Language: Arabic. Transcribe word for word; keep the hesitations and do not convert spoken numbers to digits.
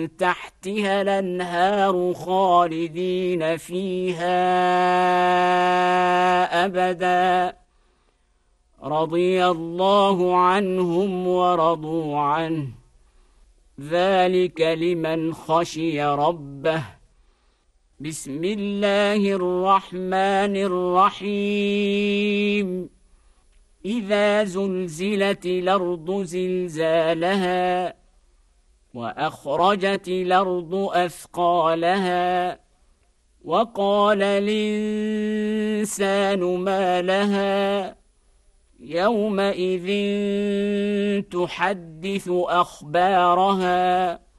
تحتها الأنهار خالدين فيها أبدا رضي الله عنهم ورضوا عنه ذلك لمن خشي ربه. بسم الله الرحمن الرحيم. إذا زلزلت الأرض زلزالها وأخرجت الأرض أثقالها وقال الإنسان ما لها يومئذ تحدث أخبارها